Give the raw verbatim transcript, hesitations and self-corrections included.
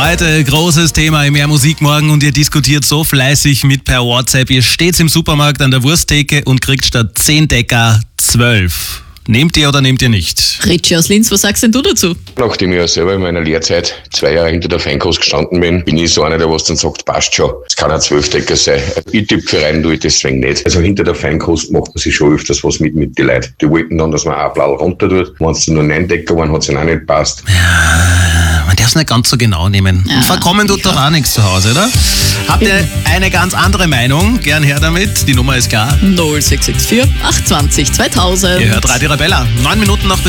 Heute großes Thema im Mehr Musik morgen und ihr diskutiert so fleißig mit per WhatsApp. Ihr steht im Supermarkt an der Wursttheke und kriegt statt zehn Decker zwölf. Nehmt ihr oder nehmt ihr nicht? Richie aus Linz, was sagst denn du dazu? Nachdem ich ja selber in meiner Lehrzeit zwei Jahre hinter der Feinkost gestanden bin, bin ich so einer, der was dann sagt, passt schon. Es kann ein Zwölfdecker sein. Ich tippe für rein, tue ich deswegen nicht. Also hinter der Feinkost macht man sich schon öfters was mit mit den Leuten. Die wollten dann, dass man ein Blatt runter tut. Wenn es nur neun Decker waren, hat es ihnen auch nicht passt. Ja, man darf es nicht ganz so genau nehmen. Ja, Verkommen tut doch auch nichts zu Hause, oder? Habt ihr eine ganz andere Meinung? Gern her damit. Die Nummer ist klar. null sechs sechs vier acht zwei null zweitausend. Ihr hört Radio Arabella. Neun Minuten noch bis